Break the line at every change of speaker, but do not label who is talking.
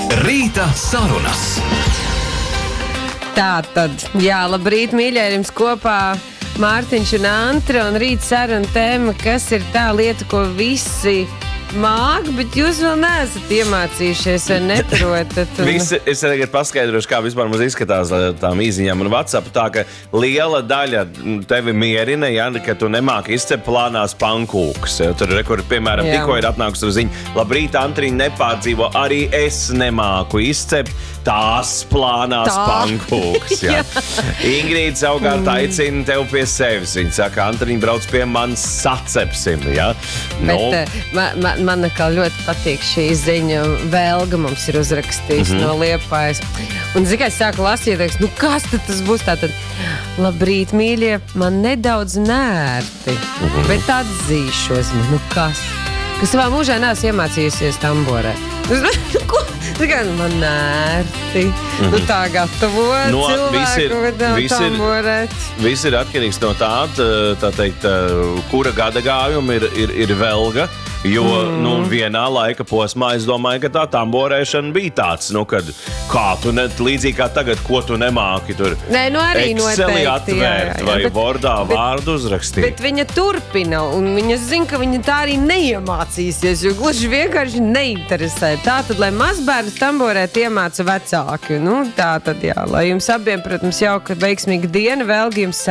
Rīta sarunas.
Tātad, jā, labrīt, mīļie, ar jums kopā Mārtiņš un Antra, un rīt saruna tēma, kas ir tā lieta, ko visi māk, bet jūs vēl neesat iemācījušies vai neprotat.
Es tagad paskaidrošu, kā vispār mums izskatās tām īziņām un WhatsApp, tā ka liela daļa tevi mierina, ja, ka tu nemāki izcept plānās pankūkas. Tur, kur, piemēram, tikko ir atnākusi ziņa, labrīt, Antriņa nepārdzīvo, arī es nemāku izcept tās plānās pankūkas. Ja. Ingrīda savukārt aicina tev pie sevis. Viņa saka, Antriņa brauc pie manis, sacepsim. Ja.
Bet man atkal ļoti patīk šī ziņa. Velga mums ir uzrakstījis no Liepājas. Un tikai sāku lasīt, kas tad tas būs tātad? Labrīt, mīļie, man nedaudz nērti, bet atzīšos, kas? Kas savā mūžā neesmu iemācījusies tamborēt. Ko? Man nērti. Tā gatavot cilvēku, bet nav tamborēt.
Viss ir atkarīgs no tā teikt, kura gada gājuma ir Velga. Jo vienā laika posmā es domāju, ka tā tamborēšana bija tāds, kad kā tu līdzīgi kā tagad, ko tu nemāki tur
arī
Exceli atvērt vai Wordā vārdu uzrakstīt.
Bet viņa turpina, un viņa zina, ka viņa tā arī neiemācīsies, jo gluži vienkārši neinteresē. Tātad, lai mazbērnus tamborēt iemāca vecāki. Tā tad, jā, lai jums abiem, protams, jauka veiksmīga diena, Velga jums